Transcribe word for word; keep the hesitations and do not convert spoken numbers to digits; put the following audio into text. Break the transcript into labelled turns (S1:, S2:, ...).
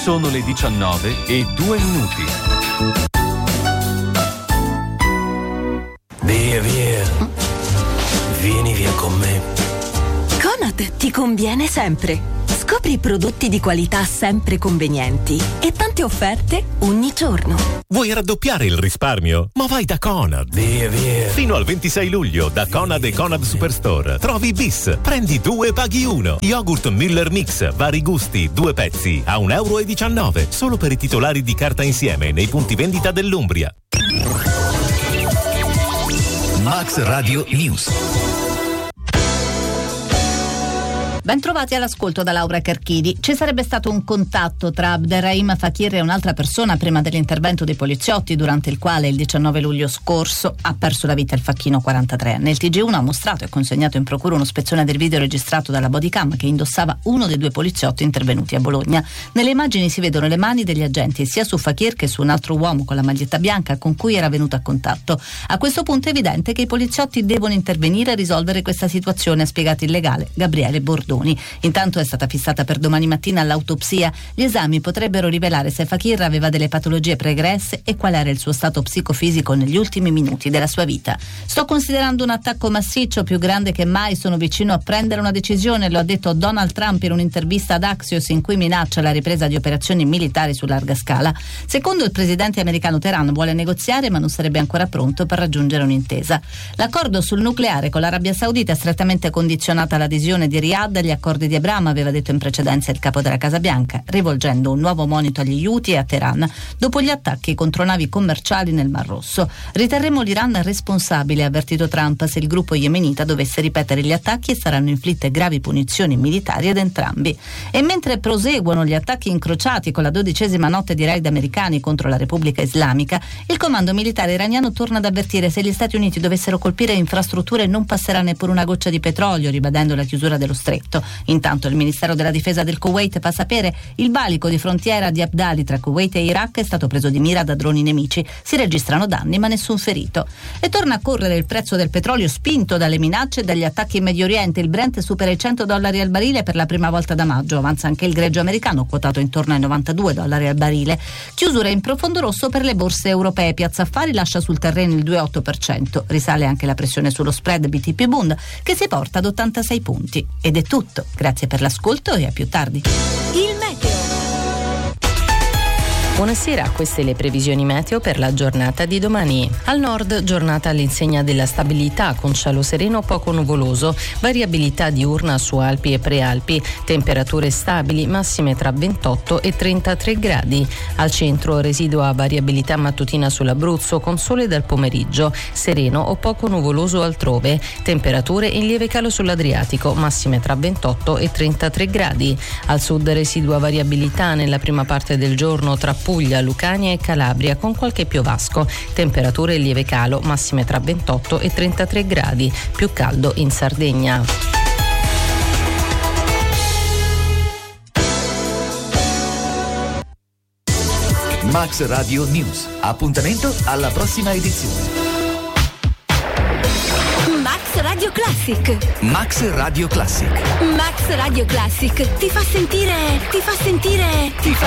S1: Sono le diciannove e due minuti.
S2: Via, via. Vieni via con me.
S3: Conad ti conviene sempre. Scopri prodotti di qualità sempre convenienti e tante offerte ogni giorno.
S4: Vuoi raddoppiare il risparmio? Ma vai da Conad.
S2: Via, via.
S4: Fino al ventisei luglio da Conad e Conad Superstore trovi bis, prendi due e paghi uno. Yogurt Miller Mix, vari gusti, due pezzi a un euro e diciannove, solo per i titolari di carta insieme nei punti vendita dell'Umbria.
S5: Max Radio News.
S6: Bentrovati all'ascolto da Laura Carchidi. Ci sarebbe stato un contatto tra Abderrahim Fakir e un'altra persona prima dell'intervento dei poliziotti, durante il quale il diciannove luglio scorso ha perso la vita il facchino quarantatreenne. Il T G uno ha mostrato e consegnato in procura uno spezzone del video registrato dalla bodycam che indossava uno dei due poliziotti intervenuti a Bologna. Nelle immagini si vedono le mani degli agenti sia su Fakir che su un altro uomo con la maglietta bianca con cui era venuto a contatto. A questo punto è evidente che i poliziotti devono intervenire e risolvere questa situazione, ha spiegato il legale Gabriele Bordoni. Intanto è stata fissata per domani mattina l'autopsia. Gli esami potrebbero rivelare se Fakir aveva delle patologie pregresse e qual era il suo stato psicofisico negli ultimi minuti della sua vita. Sto considerando un attacco massiccio, più grande che mai, sono vicino a prendere una decisione, lo ha detto Donald Trump in un'intervista ad Axios in cui minaccia la ripresa di operazioni militari su larga scala. Secondo il presidente americano, Teheran vuole negoziare ma non sarebbe ancora pronto per raggiungere un'intesa. L'accordo sul nucleare con l'Arabia Saudita è strettamente condizionato all'adesione di Riyadh agli accordi di Abramo, aveva detto in precedenza il capo della Casa Bianca, rivolgendo un nuovo monito agli Houthi e a Teheran dopo gli attacchi contro navi commerciali nel Mar Rosso. Riterremo l'Iran responsabile, ha avvertito Trump, se il gruppo yemenita dovesse ripetere gli attacchi e saranno inflitte gravi punizioni militari ad entrambi. E mentre proseguono gli attacchi incrociati con la dodicesima notte di raid americani contro la Repubblica Islamica, il comando militare iraniano torna ad avvertire: se gli Stati Uniti dovessero colpire infrastrutture non passerà neppure una goccia di petrolio, ribadendo la chiusura dello stretto. Intanto il Ministero della Difesa del Kuwait fa sapere: il valico di frontiera di Abdali tra Kuwait e Iraq è stato preso di mira da droni nemici, si registrano danni ma nessun ferito. E torna a correre il prezzo del petrolio, spinto dalle minacce e dagli attacchi in Medio Oriente. Il Brent supera i cento dollari al barile per la prima volta da maggio, avanza anche il greggio americano quotato intorno ai novantadue dollari al barile. Chiusura in profondo rosso per le borse europee, Piazza Affari lascia sul terreno il due virgola otto per cento, risale anche la pressione sullo spread B T P Bund che si porta ad ottantasei punti. Ed è tutto, grazie per l'ascolto e a più tardi.
S3: Il meteo.
S7: Buonasera, queste le previsioni meteo per la giornata di domani. Al nord, giornata all'insegna della stabilità, con cielo sereno poco nuvoloso, variabilità diurna su Alpi e Prealpi, temperature stabili, massime tra ventotto e trentatré gradi. Al centro, residua variabilità mattutina sull'Abruzzo, con sole dal pomeriggio, sereno o poco nuvoloso altrove, temperature in lieve calo sull'Adriatico, massime tra ventotto e trentatré gradi. Al sud, residua variabilità nella prima parte del giorno tra Puglia, Lucania e Calabria, con qualche piovasco, temperature in lieve calo, massime tra ventotto e trentatré gradi, più caldo in Sardegna.
S5: Max Radio News. Appuntamento alla prossima edizione.
S3: Max Radio Classic.
S5: Max Radio Classic.
S3: Max Radio Classic ti fa sentire, ti fa sentire, ti fa